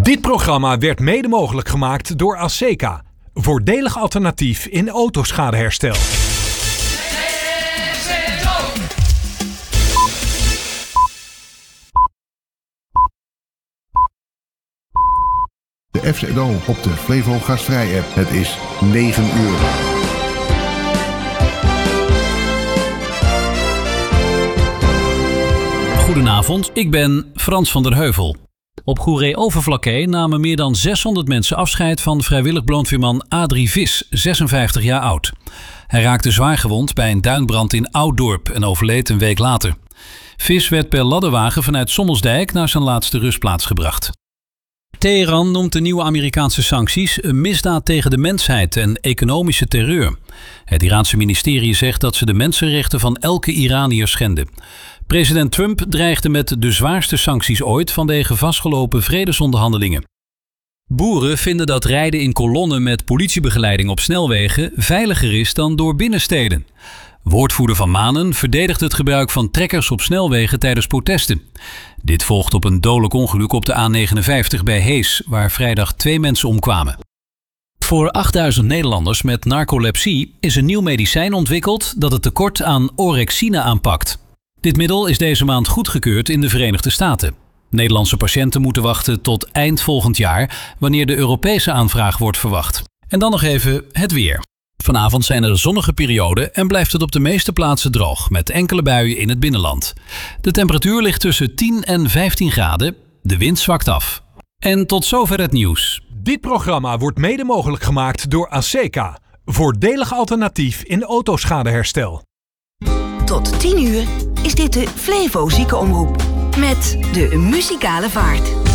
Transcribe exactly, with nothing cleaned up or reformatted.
Dit programma werd mede mogelijk gemaakt door Aseca. Voordelig alternatief in autoschadeherstel. De F C Dome op de Flevo Gastvrij app. Het is negen uur. Goedenavond, ik ben Frans van der Heuvel. Op Goeree-Overflakkee namen meer dan zeshonderd mensen afscheid van vrijwillig brandweerman Adrie Vis, zesenvijftig jaar oud. Hij raakte zwaar gewond bij een duinbrand in Ouddorp en overleed een week later. Vis werd per ladderwagen vanuit Sommelsdijk naar zijn laatste rustplaats gebracht. Teheran noemt de nieuwe Amerikaanse sancties een misdaad tegen de mensheid en economische terreur. Het Iraanse ministerie zegt dat ze de mensenrechten van elke Iraniër schenden. President Trump dreigde met de zwaarste sancties ooit vanwege vastgelopen vredesonderhandelingen. Boeren vinden dat rijden in kolonnen met politiebegeleiding op snelwegen veiliger is dan door binnensteden. Woordvoerder Van Manen verdedigt het gebruik van trekkers op snelwegen tijdens protesten. Dit volgt op een dodelijk ongeluk op de A negenenvijftig bij Hees, waar vrijdag twee mensen omkwamen. Voor achtduizend Nederlanders met narcolepsie is een nieuw medicijn ontwikkeld dat het tekort aan orexine aanpakt. Dit middel is deze maand goedgekeurd in de Verenigde Staten. Nederlandse patiënten moeten wachten tot eind volgend jaar, wanneer de Europese aanvraag wordt verwacht. En dan nog even het weer. Vanavond zijn er zonnige perioden en blijft het op de meeste plaatsen droog, met enkele buien in het binnenland. De temperatuur ligt tussen tien en vijftien graden, de wind zwakt af. En tot zover het nieuws. Dit programma wordt mede mogelijk gemaakt door Aseca. Voordelig alternatief in autoschadeherstel. Tot tien uur is dit de Flevo Ziekenomroep met de muzikale vaart.